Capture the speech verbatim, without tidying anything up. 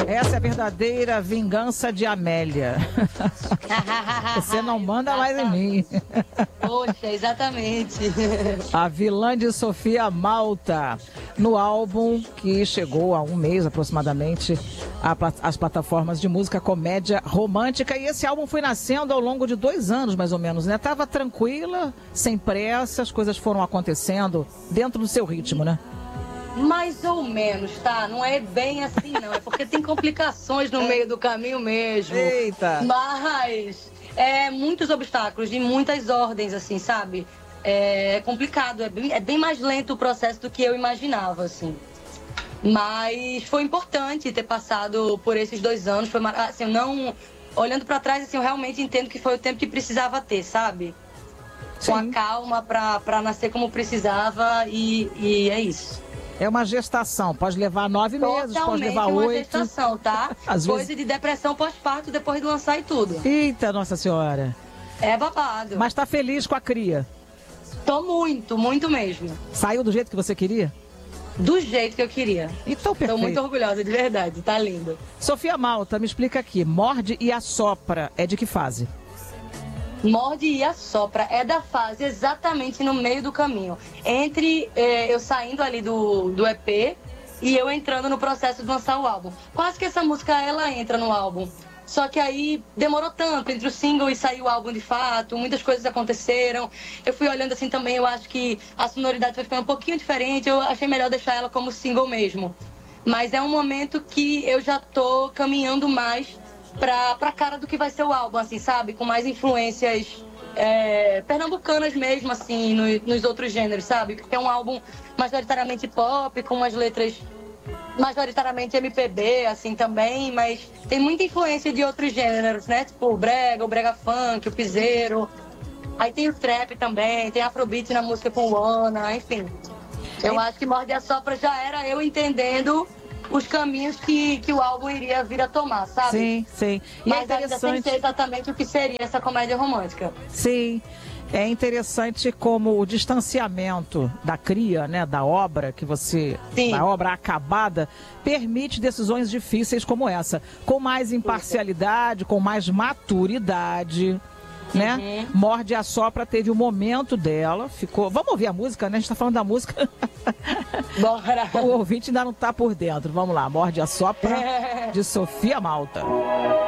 Essa é a verdadeira vingança de Amélia. Você não manda mais em mim. Poxa, exatamente. A vilã de Sofia Malta, no álbum que chegou há um mês aproximadamente às plataformas de música comédia romântica. E esse álbum foi nascendo ao longo de dois anos, mais ou menos, né? Tava tranquila, sem pressa, as coisas foram acontecendo dentro do seu ritmo, né? Mais ou menos, tá? Não é bem assim, não. É porque tem complicações no meio do caminho mesmo. Eita! Mas é muitos obstáculos, de muitas ordens, assim, sabe? É complicado, é bem, é bem mais lento o processo do que eu imaginava, assim. Mas foi importante ter passado por esses dois anos. Foi, assim, eu não... Olhando pra trás, assim, eu realmente entendo que foi o tempo que precisava ter, sabe? Sim. Com a calma pra, pra nascer como precisava e, e é isso. É uma gestação, pode levar nove meses, pode levar uma oito. gestação, tá? Às Coisa vezes... de depressão pós-parto depois de lançar e tudo. Eita, Nossa Senhora. É babado. Mas tá feliz com a cria? Tô muito, muito mesmo. Saiu do jeito que você queria? Do jeito que eu queria. Então, perfeito. Tô muito orgulhosa, de verdade, tá lindo. Sofia Malta, me explica aqui, Morde e Assopra é de que fase? Morde e Assopra é da fase exatamente no meio do caminho. Entre eh, eu saindo ali do, do E P e eu entrando no processo de lançar o álbum. Quase que essa música, ela entra no álbum. Só que aí demorou tanto entre o single e sair o álbum de fato, muitas coisas aconteceram. Eu fui olhando assim também, eu acho que a sonoridade foi ficando um pouquinho diferente, eu achei melhor deixar ela como single mesmo. Mas é um momento que eu já tô caminhando mais pra, pra cara do que vai ser o álbum, assim, sabe? Com mais influências é, pernambucanas mesmo, assim, no, nos outros gêneros, sabe? Porque é um álbum majoritariamente pop, com umas letras majoritariamente M P B, assim, também, mas tem muita influência de outros gêneros, né? Tipo o brega, o brega funk, o piseiro. Aí tem o trap também, tem afrobeat na música com o Ana, enfim. Eu acho que Morde e Assopra já era eu entendendo os caminhos que, que o álbum iria vir a tomar, sabe? Sim, sim. E mas é ainda sem ser exatamente o que seria essa comédia romântica. Sim. É interessante como o distanciamento da cria, né, da obra que você, Sim. da obra acabada, permite decisões difíceis como essa, com mais imparcialidade, com mais maturidade, né? Uhum. Morde e Assopra teve o momento dela, ficou... Vamos ouvir a música, né? A gente tá falando da música. Bora. O ouvinte ainda não tá por dentro. Vamos lá, Morde e Assopra, de Sofia Malta.